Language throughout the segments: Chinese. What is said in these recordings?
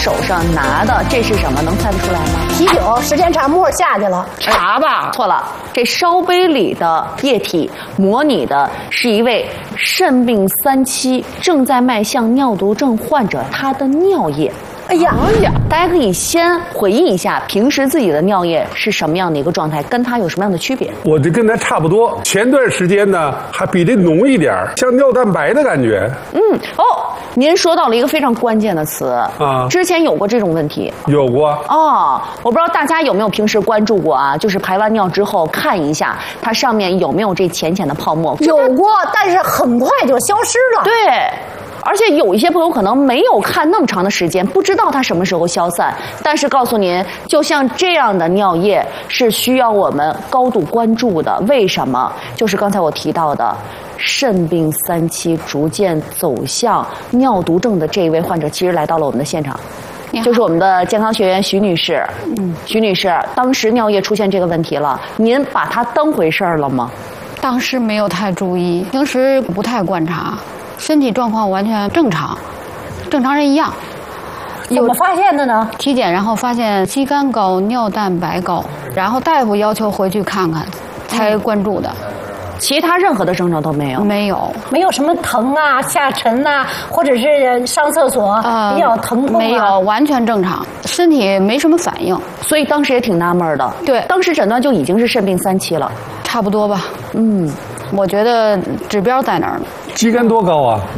手上拿的这是什么？能猜得出来吗？ 啤酒，时间长，沫下去了。 茶吧？错了，这烧杯里的液体模拟的是一位肾病3期正在迈向尿毒症患者他的尿液。哎呀，大家可以先回忆一下平时自己的尿液是什么样的一个状态，跟它有什么样的区别？ 我就跟他差不多，前段时间呢还比这浓一点，像尿蛋白的感觉。 您说到了一个非常关键的词啊，之前有过这种问题？ 有过哦，我不知道大家有没有平时关注过啊？就是排完尿之后看一下它上面有没有这浅浅的泡沫。 有过，但是很快就消失了。 对。而且有一些朋友可能没有看那么长的时间，不知道它什么时候消散。但是告诉您，就像这样的尿液是需要我们高度关注的。为什么？就是刚才我提到的，肾病3期逐渐走向尿毒症的这一位患者，其实来到了我们的现场。就是我们的健康学员徐女士。徐女士，当时尿液出现这个问题了，您把它当回事儿了吗？ 当时没有太注意，平时不太观察。身体状况完全正常，正常人一样。 怎么发现的呢？ 体检，然后发现肌酐高、尿蛋白高，然后大夫要求回去看看，才关注的。 其他任何的症状都没有？ 没有， 没有什么疼啊、下沉啊，或者是上厕所比较疼痛啊？ 没有，完全正常，身体没什么反应。 所以当时也挺纳闷的。 对， 当时诊断就已经是肾病3期了， 差不多吧。我觉得指标在哪儿呢？ 肌酐多高啊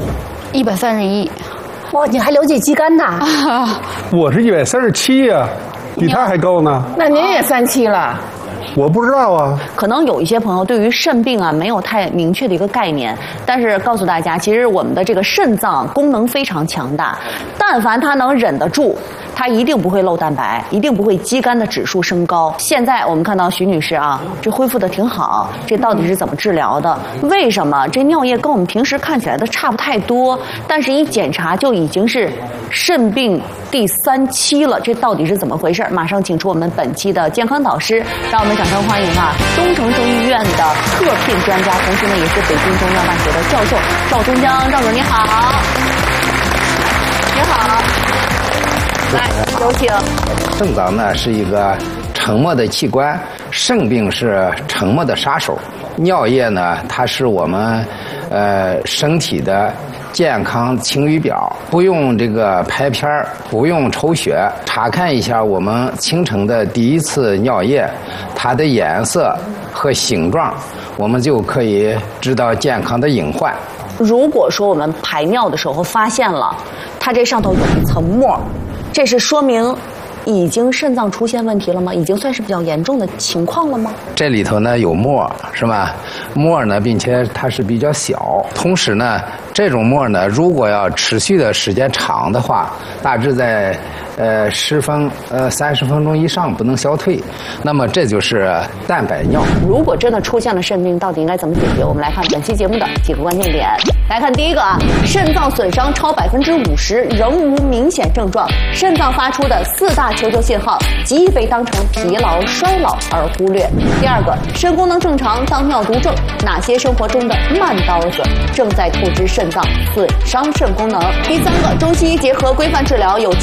？131。 哇，你还了解肌酐呢？ 我是137呀，比他还高呢。 那您也3期了？ 我不知道啊。 可能有一些朋友对于肾病啊没有太明确的一个概念，但是告诉大家，其实我们的这个肾脏功能非常强大，但凡它能忍得住，它一定不会漏蛋白，一定不会肌酐的指数升高。现在我们看到徐女士啊，这恢复的挺好，这到底是怎么治疗的？为什么这尿液跟我们平时看起来的差不太多，但是一检查就已经是肾病第3期了？这到底是怎么回事？马上请出我们本期的健康导师，让我们掌声欢迎啊，东城中医院的特聘专家，同时呢也是北京中医药大学的教授赵忠江。赵总你好。你好。来，有请。 肾脏呢是一个沉默的器官，肾病是沉默的杀手。尿液呢，它是我们身体的健康晴雨表，不用这个拍片儿，不用抽血，查看一下我们清晨的第一次尿液，它的颜色和形状，我们就可以知道健康的隐患。 如果说我们排尿的时候发现了它这上头有一层沫，这是说明已经肾脏出现问题了吗？已经算是比较严重的情况了吗？ 这里头呢有沫，是吧？沫呢，并且它是比较小。同时呢，这种沫呢，如果要持续的时间长的话，大致在30分钟以上不能消退，那么这就是蛋白尿。 如果真的出现了肾病，到底应该怎么解决？我们来看本期节目的几个关键点。来看第一个啊，肾脏损伤超50%，仍无明显症状，肾脏发出的4大求救信号极易被当成疲劳、衰老而忽略。第二个，肾功能正常当尿毒症，哪些生活中的慢刀子正在透支肾脏，损伤肾功能？第三个，中西医结合规范治疗有